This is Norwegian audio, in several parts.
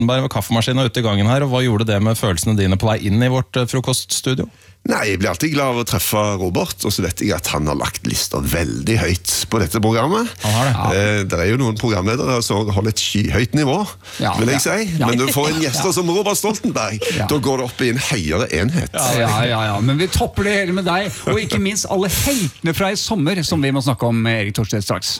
Bare med kaffemaskinen ute I gangen her, og hva gjorde det med følelsene dine på vei inn I vårt frokoststudio? Nei, jeg blir alltid glad av å treffe Robert, og så vet jeg at han har lagt lister veldig høyt på dette programmet. Han har det. Det jo noen programledere som holder et skyhøyt nivå, vil jeg si. Men du får en gjester som Robert Stoltenberg, da går det opp I en høyere enhet. Ja, men vi topper det hele med deg, og ikke minst alle heltene fra I sommer, som vi må snakke om med Erik Thorstvedt straks.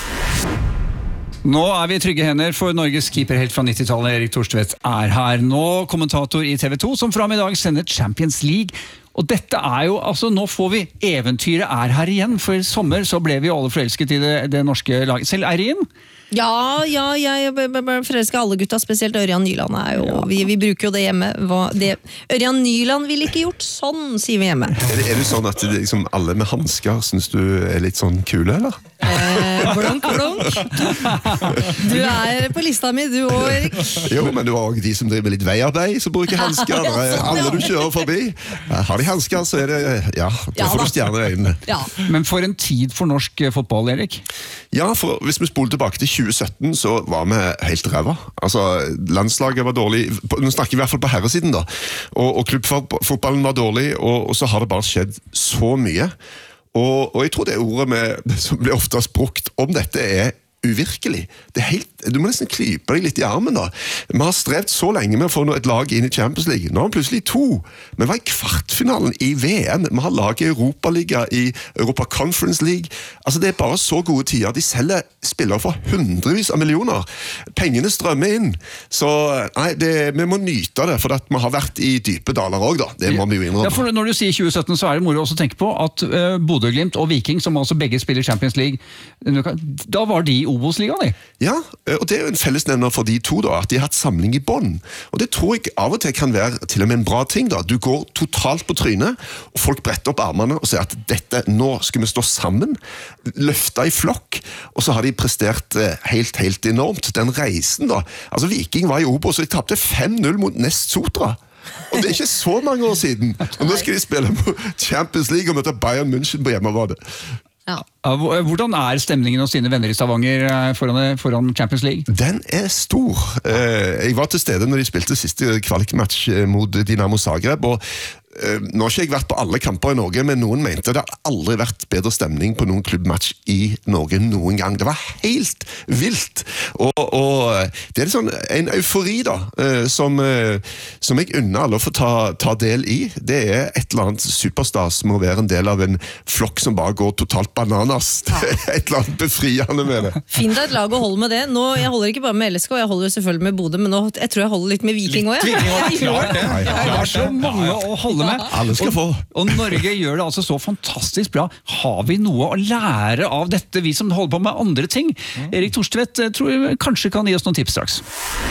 Nå vi I trygge hender, for Norges keeperhelt fra 90-tallet, Erik Thorstvedt, her. Nå kommentator I TV 2, som fra I dag sender Champions League. Og dette jo, altså nå får vi eventyret her igjen, for I sommer så ble vi alle forelsket I det norske laget. Selv Eirin? Ja, jeg forelsker alle gutta, spesielt Ørjan Nyland jo, vi bruker jo det hjemme. Ørjan Nyland ville ikke gjort sånn, sier vi hjemme. Det sånn at liksom, alle med handsker synes du litt sånn kule, eller? Blonk. Du på lista mi, du også, Erik. Jo, men du har også de som driver litt veiarbeid, som bruker handsker. Alle du kjører forbi. Har de handsker, så det, da får du stjerner I øynene. Ja. Men for en tid for norsk fotball, Erik? Ja, for hvis vi spoler tilbake til 2017 så var vi helt ræva. Altså, landslaget var dårlig, nå snakker vi I hvert fall på herresiden da, og klubbfotballen var dårlig, og så har det bare skjedd så mye. Og jeg tror det ordet som blir oftest brukt om dette uvirkelig. Det helt, du må nesten klype deg litt I armen da. Vi har strevd så lenge med å få et lag inn I Champions League. Nå har vi plutselig 2. Vi var I kvartfinalen I VM. Vi har lag I Europaliga, I Europa Conference League. Altså det bare så gode tider. De selger spillere for hundrevis av millioner. Pengene strømmer inn. Så nei, vi må nyte det, for at vi har vært I dype daler også da. Det må vi jo innrømme. Ja, for når du sier 2017 så det moro også å tenke på at Bodø Glimt og Viking, som altså begge spiller Champions League, da var de I Obos-ligaen Ja, og det jo en fellesnevner for de to da, at de har hatt samling I bånd. Og det tror jeg av og til kan være til og med en bra ting da. Du går totalt på trynet, og folk bretter opp armene og sier at nå skal vi stå sammen, løfte I flokk, og så har de prestert helt enormt. Den reisen da, altså Viking var I Obos, og de tapte 5-0 mot Nest Sotra. Og det ikke så mange år siden. Og nå skal de spille på Champions League og møte Bayern München på hjemmebane. Ja. Hvordan stemningen hos dine venner I Stavanger foran Champions League? Den stor. Jeg var til stede når de spilte siste kvalikmatch mot Dinamo Zagreb, og nå har ikke jeg vært på alle kamper I Norge, men noen mente det har aldri vært bedre stemning på noen klubbmatch I Norge noen gang. Det var helt vilt. Og det sånn, en eufori da, som jeg unner alle å få ta del I. Det et eller annet superstas som må være en del av en flokk som bare går totalt bananas. Det et eller annet befriende med det. Finn deg et lag og hold med det. Nå, jeg holder ikke bare med LSK, jeg holder selvfølgelig med Bodø, men nå, jeg tror jeg holder litt med Viking også. Klart det. Det så mange å holde med. Alle skal få. Og Norge gjør det altså så fantastisk bra. Har vi noe å lære av dette, vi som holder på med andre ting? Erik Thorstvedt tror jeg kanskje kan gi oss noen tips straks.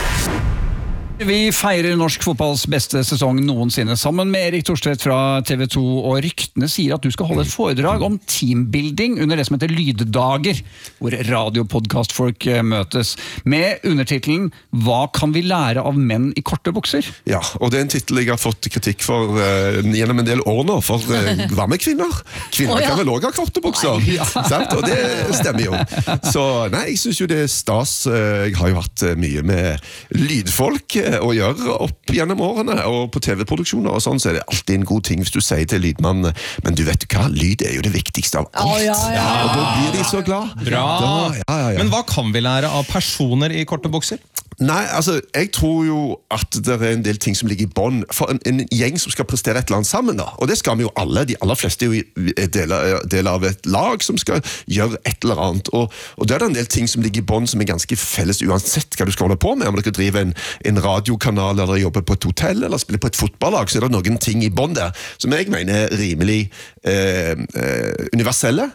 Vi feirer norsk fotballs beste sesong noensinne sammen med Erik Thorstvedt fra TV 2, og ryktene sier at du skal holde et foredrag om teambuilding under det som heter Lyddager, hvor radiopodcastfolk møtes, med undertitelen «Hva kan vi lære av menn I korte bukser?» Ja, og det en titel jeg har fått kritikk for gjennom en del år nå, for hva med kvinner? Kvinner kan vel også ha korte bukser, sant? Og det stemmer jo. Så nei, jeg synes jo det stas. Jeg har jo hatt mye med lydfolk å gjøre opp gjennom årene, og på TV-produksjoner og sånn, så det alltid en god ting hvis du sier til lydmannen, men du vet hva, lyd jo det viktigste av alt. Og da blir de så glad. Bra! Men hva kan vi lære av personer I korte bukser? Nei, altså, jeg tror jo at det en del ting som ligger I bånd for en gjeng som skal prestere et eller annet sammen da, og det skal vi jo alle, de aller fleste jo del av et lag som skal gjøre et eller annet, og det en del ting som ligger I bånd som ganske felles uansett hva du skal holde på med, om dere driver en radiokanal, eller jobber på et hotell, eller spiller på et fotballag, så det noen ting I bånd der, som jeg mener rimelig universelle,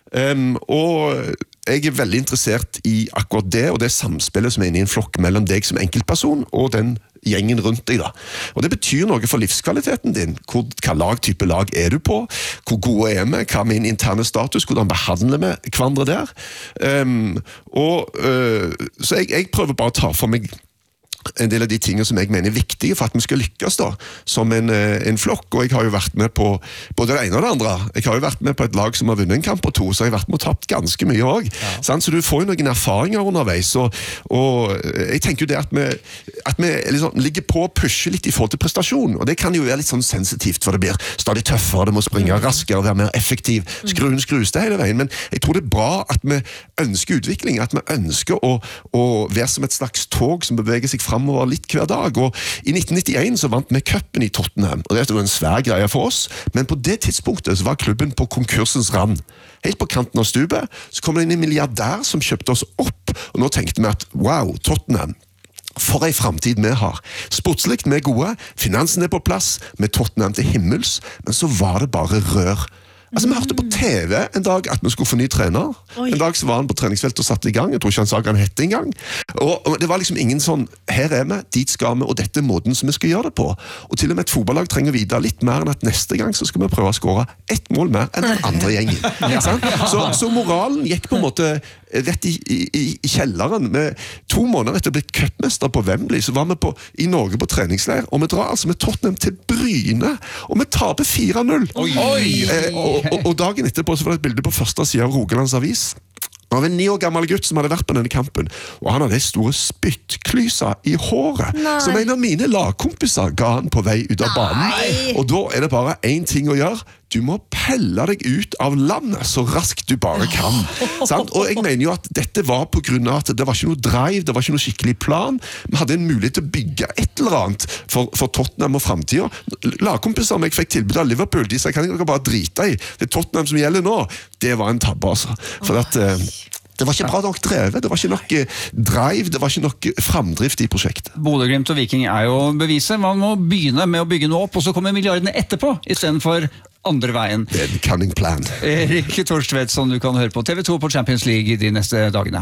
og jeg veldig interessert I akkurat det, og det samspillet som inne I en flokk mellom deg som enkeltperson, og den gjengen rundt deg da. Og det betyr noe for livskvaliteten din. Hva type lag du på? Hvor gode vi? Hva min interne status? Hvordan behandler vi hverandre der? Så jeg prøver bare å ta for meg en del av de tingene som jeg mener er viktige for at vi skal lykkes da, som en flokk, og jeg har jo vært med på både det ene og det andre. Jeg har jo vært med på et lag som har vunnet en kamp og 2, så jeg har vært med og tapt ganske mye også. Ja. Så du får jo noen erfaringer underveis, og jeg tenker jo det at vi liksom ligger på og pusher litt i forhold til prestasjon, og det kan jo være litt sånn sensitivt, for det blir stadig tøffere, det må springe raskere, være mer effektiv, skruen skrus det hele veien, men jeg tror det er bra at vi ønsker utvikling, at vi ønsker å være som et slags tog som beveger seg fremover litt hver dag, og i 1991 så vant vi cupen i Tottenham, og det var en svær greie for oss, men på det tidspunktet så var klubben på konkursens rand. Helt på kanten av stupet, så kom det inn en milliardær som kjøpte oss opp, og nå tenkte vi at wow, Tottenham, for en fremtid vi har. Sportslikt vi er gode, finansen er på plass, med Tottenham til himmels, men så var det bare rør. Altså, vi hørte på TV en dag at vi skulle få ny trener. Oi. En dag så var han på treningsfeltet og satt i gang. Jeg tror ikke han sa hva han hette engang. Og det var liksom ingen sånn, her er vi, dit skal vi, og dette er måten som vi skal gjøre det på. Og til og med et fotballag trenger å vite litt mer enn at neste gang så skal vi prøve å skåre 1 mål mer enn den andre gjengen. Ja. Så moralen gikk på en måte rett i kjelleren. Med 2 måneder etter å bli cupmester på Wembley, så var vi i Norge på treningsleir, og vi drar altså med Tottenham til Bryne, og vi taper 4-0. Og dagen etterpå så var det et bilde på første siden av Rogalands Avis. Det var en 9 år gammel gutt som hadde vært på denne kampen, og han hadde store spyttklyser i håret, som en av mine lagkompiser ga han på vei ut av banen. Og da er det bare en ting å gjøre. Du må pelle deg ut av landet så raskt du bare kan. Sant? Og jeg mener jo at dette var på grunn av at det var ikke noe drive, det var ikke noe skikkelig plan. Vi hadde en mulighet til å bygge et eller annet for Tottenham og fremtiden. Lagkompiser som jeg fikk tilbud av Liverpool, de sa kan jeg bare drite i. Det er Tottenham som gjelder nå. Det var en tabbe, altså. For at det var ikke bra nok drevet, det var ikke nok drive, det var ikke nok fremdrift i prosjektet. Bodø-Glimt og Viking er jo beviset. Man må begynne med å bygge noe opp, og så kommer milliardene etterpå, i stedet for andre veien. Det er en cunning plan. Erik Thorstvedt, som du kan høre på TV2 på Champions League de neste dagene.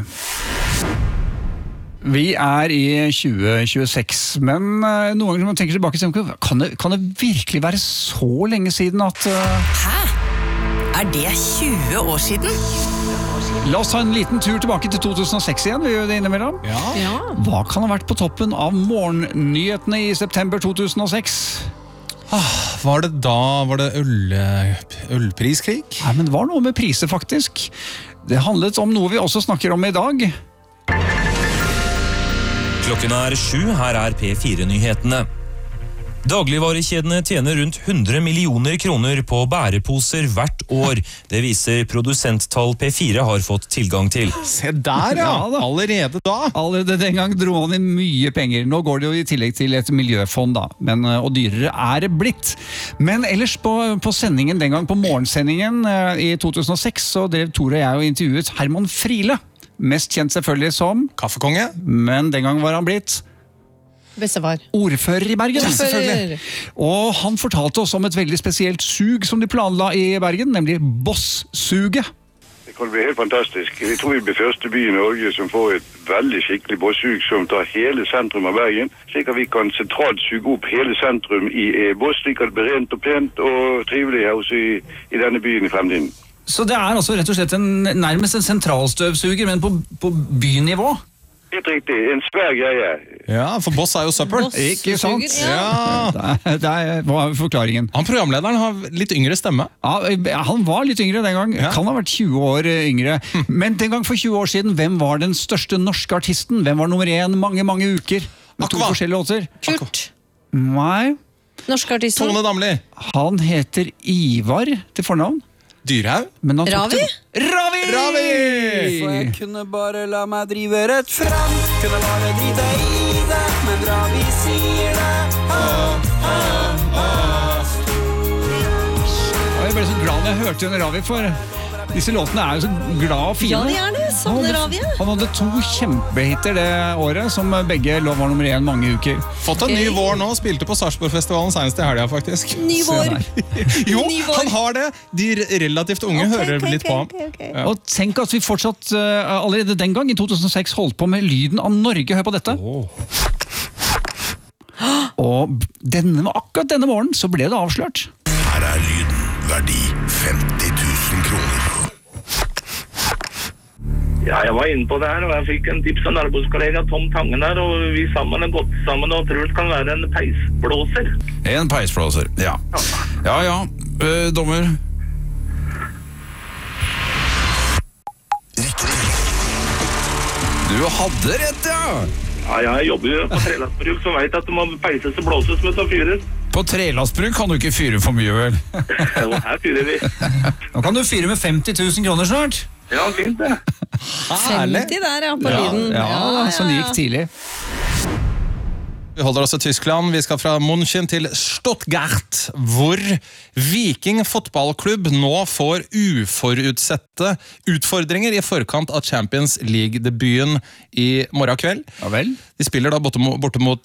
Vi er i 2026, men noen ganger man tenker tilbake, kan det virkelig være så lenge siden at... Hæ? Er det 20 år siden? La oss ta en liten tur tilbake til 2006 igjen, vi gjør det innimellom. Ja. Hva kan ha vært på toppen av morgennyhetene i september 2006? Var det ølpriskrig? Nei, men det var noe med priser faktisk. Det handlet om noe vi også snakker om i dag. Klokken er 7, her er P4-nyhetene. Dagligvarekjedene tjener rundt 100 millioner kroner på bæreposer hvert år. Det viser produsenttall P4 har fått tilgang til. Se der, ja! Allerede da! Allerede den gang dro han inn mye penger. Nå går det jo i tillegg til et miljøfond, da. Og dyrere er det blitt. Men ellers på sendingen den gang, på morgensendingen i 2006, så drev Tore og jeg og intervjuet Herman Friele. Mest kjent selvfølgelig som Kaffekonge. Men den gang var han blitt bestefar. Ordfører i Bergen, selvfølgelig. Og han fortalte oss om et veldig spesielt sug som de planla i Bergen, nemlig Boss-suget. Det kan bli helt fantastisk. Jeg tror vi blir første by i Norge som får et veldig skikkelig Boss-sug som tar hele sentrum av Bergen, slik at vi kan sentralt suge opp hele sentrum i Boss, slik at det blir rent og pent og trivelig her også i denne byen i fremtiden. Så det er altså rett og slett nærmest en sentralstøvsuger, men på bynivå? Helt riktig, en svær greie. Ja, for Boss er jo søppel. Ikke sant? Ja. Det var forklaringen. Han programlederen har litt yngre stemme. Ja, han var litt yngre den gang. Kan ha vært 20 år yngre. Men den gang for 20 år siden, hvem var den største norske artisten? Hvem var nummer 1 mange uker? Med 2 forskjellige låter. Kurt. Nei. Norske artisten. Tone Damli. Han heter Ivar til fornavn. Dyrhaug? Ravi? Ravi! For jeg kunne bare la meg drive rett frem, kunne bare drite i det, men Ravi sier det. Jeg ble så glad når jeg hørte en Ravi, for disse låtene er jo så glad og fine. Ja, de er det. Savner Ravi. Han hadde 2 kjempehitter det året, som begge lå var nummer 1 mange uker. Fått en ny vår nå, spilte på Sarpsborgfestivalen senest i helga, faktisk. Ny vår. Jo, han har det. De relativt unge hører litt på ham. Ja. Og tenk at vi fortsatt allerede den gang, i 2006, holdt på med lyden av Norge. Hør på dette. Og akkurat denne morgenen så ble det avslørt. Her er lyden, verdi 50 000 kroner. Ja, jeg var inne på det her, og jeg fikk en tips av nærbodskollega Tom Tangen der, og vi sammen har gått sammen og tror det kan være en peisblåser. En peisblåser, ja. Ja, dommer. Du hadde rett, ja! Ja, jeg jobber jo på trelastbruk, så vet jeg at det må peises og blåses med å fyres. På trelastbruk kan du ikke fyre for mye, vel? Jo, her fyrer vi. Nå kan du fyre med 50 000 kroner snart. Ja, fint det. 50 der, ja, på lyden. Ja, som gikk tidlig. Vi holder oss i Tyskland. Vi skal fra München til Stuttgart, hvor Viking fotballklubb nå får uforutsette utfordringer i forkant av Champions League-debuten i morgen kveld. Ja vel. De spiller da borte mot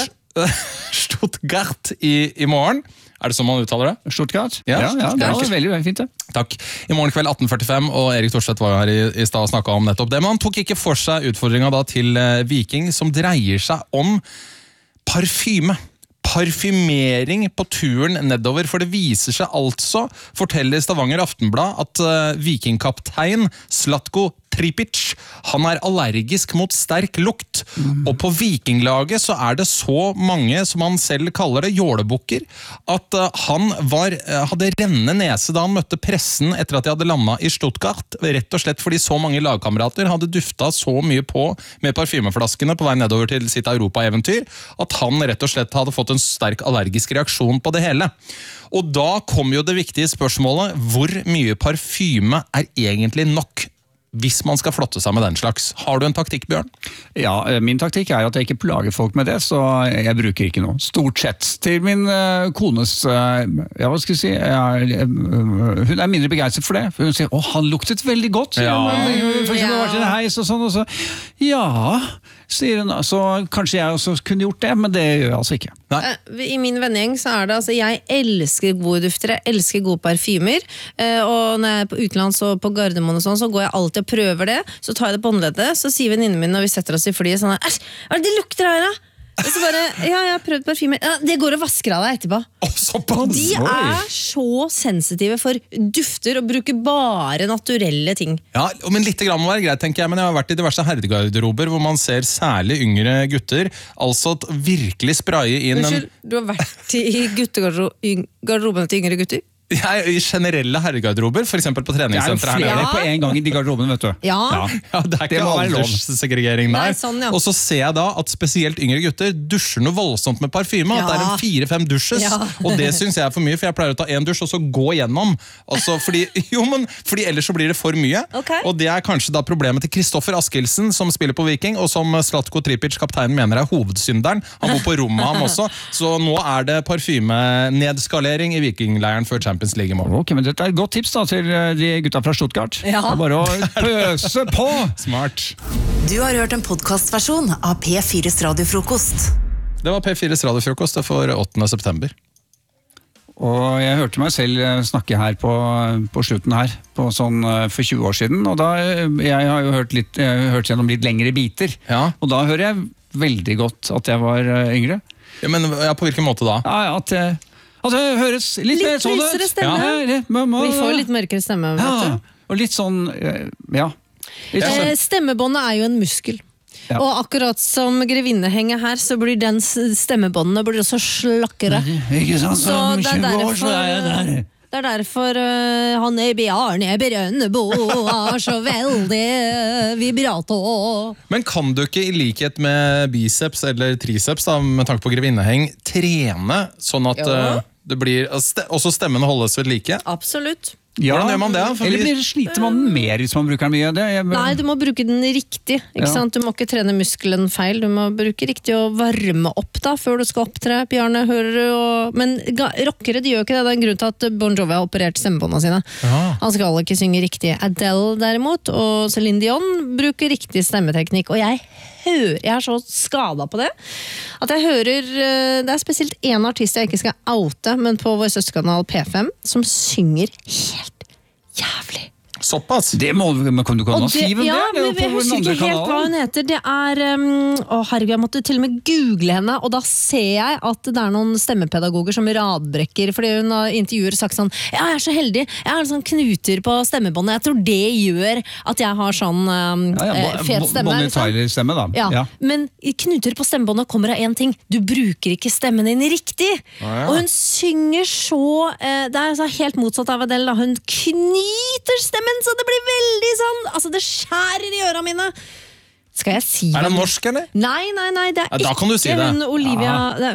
Stuttgart i morgen. Er det sånn man uttaler det? Stuttgart? Ja, det var veldig fint det. Takk. I morgen kveld 18:45, og Erik Thorstvedt var her i stad og snakket om nettopp det, men han tok ikke for seg utfordringen da til Viking, som dreier seg om parfyme. Parfymering på turen nedover, for det viser seg altså, forteller Stavanger Aftenblad, at vikingkaptein Zlatko Tripic, han er allergisk mot sterk lukt. Og på vikinglaget så er det så mange, som han selv kaller det, jålebukker, at han hadde rennende nese da han møtte pressen etter at de hadde landet i Stuttgart, rett og slett fordi så mange lagkamerater hadde duftet så mye på med parfymeflaskene på vei nedover til sitt Europa-eventyr, at han rett og slett hadde fått en sterk allergisk reaksjon på det hele. Og da kom jo det viktige spørsmålet, hvor mye parfyme er egentlig nok hvis man skal flotte seg med den slags? Har du en taktikk, Bjørn? Ja, min taktikk er at jeg ikke plager folk med det, så jeg bruker ikke noe. Stort sett. Til min kones, hva skal jeg si, hun er mindre begeistret for det. For hun sier, han luktet veldig godt. Ja. For eksempel var det en heis og sånn, og så, ja, sier hun, så kanskje jeg også kunne gjort det, men det gjør jeg altså ikke. Nei. I min vennegjeng så er det, altså, jeg elsker gode dufter, jeg elsker gode parfymer, og når jeg er på utenlands og på Gardermoen og sånn, så går jeg alltid og prøver det, så tar jeg det på håndleddet, så sier venninnen min når vi setter oss i flyet sånn, æsj, hva er det lukter her da? Og så bare, ja, jeg har prøvd parfymer, ja, det går og vasker av deg etterpå. Og de er så sensitive for dufter og bruker bare naturelle ting. Ja, men litt grann må være greit, tenker jeg, men jeg har vært i diverse herregarderober hvor man ser særlig yngre gutter, altså virkelig spraye inn Unnskyld, du har vært i guttegarderoben til yngre gutter? I generelle herregarderober, for eksempel på treningssenteret Det er jo flere her nede. på en gang i de garderobene, vet du. Ja. Ja, det er ikke alderssegregering Nei, der. sånn, ja. Og så ser jeg da at spesielt yngre gutter dusjer noe voldsomt med parfyme, at det er en 4-5 dusjes, og det synes jeg er for mye, for jeg pleier å ta en dusj og så gå gjennom, altså, fordi ellers så blir det for mye, og det er kanskje da problemet til Kristoffer Askildsen, som spiller på Viking, og som Zlatko Tripic, kapteinen, mener er hovedsynderen. Han bor på rommet ham også, så nå er det parfymenedskalering i Vikingleiren før Champions League i morgen. Ok, men dette er et godt tips da til de gutta fra Stuttgart. Ja. Det er bare å pøse på! Smart. Du har hørt en podcastversjon av P4's radiofrokost. Det var P4's radiofrokost for 8. september. Og jeg hørte meg selv snakke her på slutten her, på sånn for 20 år siden, og da, jeg har jo hørt gjennom litt lengre biter, og da hører jeg veldig godt at jeg var yngre. Ja, men på hvilken måte da? Ja, at det høres litt mer sånn ut. Lysere stemme. Vi får litt mørkere stemme. Ja, og litt sånn, ja. Stemmebåndet er jo en muskel. Ja. Og akkurat som grevinnehenget her, så blir den stemmebåndene blir også slakkere. Ikke sant? Så det er 20 år så er jeg der. Det er derfor han Bjarne Brønnebo er så veldig vibrato. Men kan du ikke i likhet med biceps eller triceps da, med tanke på grevinneheng, trene sånn at det blir, også stemmene holdes ved like? Absolutt. Ja, hvordan gjør man det? Eller sliter man mer hvis man bruker den mye? Nei, du må bruke den riktig. Ikke sant? Du må ikke trene muskelen feil. Du må bruke riktig å varme opp da, før du skal opptre. Bjarne, hører du? Men rockere, de gjør ikke det. Det er en grunn til at Bon Jovi har operert stemmebåndene sine. Han skal ikke synge riktig. Adele derimot, og Celine Dion bruker riktig stemmeteknikk. Og jeg er så skadet på det, at jeg hører, det er spesielt en artist jeg ikke skal oute, men på vår søsterkanal P5, som synger helt jævlig. Såpass? Det men kan du kan si hvem ja, det er? men jeg husker ikke helt hva hun heter. Det er herregud, jeg måtte til og med google henne, og da ser jeg at det er noen stemmepedagoger som radbrekker, fordi hun har intervjuer sagt sånn, ja, jeg er så heldig, jeg har sånn knuter på stemmebåndet, jeg tror det gjør at jeg har sånn fet stemme. Bonnie Tyler-stemme da. Ja. Men knuter på stemmebåndet kommer av en ting, du bruker ikke stemmen din riktig. Og hun synger så, det er så helt motsatt av Adele, da. Hun knyter stemmen så det blir veldig sånn, altså det skjærer i ørene mine. Skal jeg si Er det norsk, eller? Nei, det er da kan du si det. hun Olivia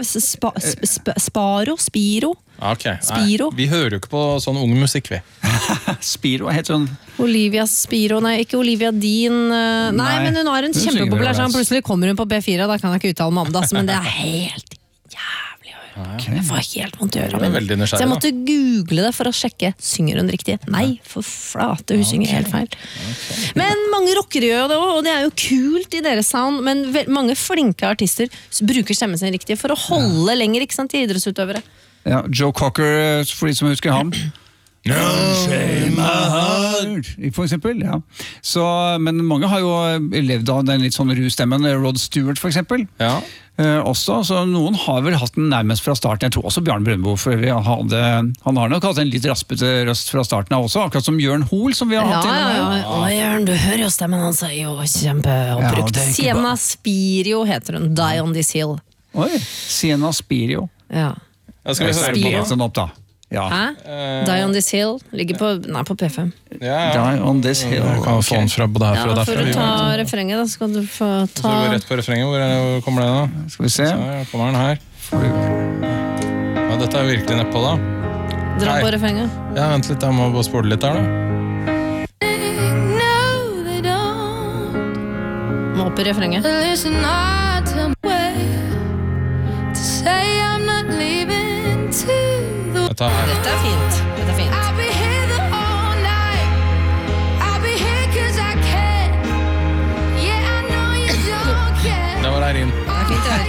Spiro. Okay. Spiro. Vi hører jo ikke på sånn ung musikk, vi. Spiro heter hun. Olivia Spiro, nei, ikke Olivia Dean. Nei, men hun har en kjempepopulær sang. Plutselig kommer hun på B4, da kan jeg ikke uttale meg om det, men det er helt jævlig. Jeg får helt vondt i øret. Så jeg måtte google det for å sjekke. Synger hun riktig? Nei, for flate, hun synger helt feil. Men mange rockere gjør det også, og det er jo kult i deres sound, men mange flinke artister bruker stemmen sin riktig for å holde lenger, ikke sant, til idrettsutøvere. Ja, Joe Cocker, for de som husker ham. No shame my heart, for eksempel, ja. Så, men mange har jo levd av den litt sånn ru-stemmen, Rod Stewart for eksempel. Ja. Også, så noen har vel hatt den nærmest fra starten. Jeg tror også Bjarne Brøndbo, for han har nok hatt en litt raspete røst fra starten av også, akkurat som Jørn Hoel, som vi har hatt innom. Ja, Jørn, du hører jo stemmen hans er jo kjempeoppbrukt. Sienna Spirio heter hun, Die on this hill. Oi, Sienna Spirio. Ja. Skal vi høre på sånn opp da? Ja. Die on this hill ligger på P5. Die on this hill. Jeg kan få den fra både herfra og derfra. For å ta refrenget, da skal du få ta... Så vi går rett på refrenget, hvor kommer det da? Skal vi se. Så kommer den her. Ja, dette er virkelig nedpå da. Dra på refrenget. Ja, vent litt, jeg må bare spole litt der da. Må opp i refrenget. Dette er fint. Dette er fint. Det var der inn. Det er fint, det.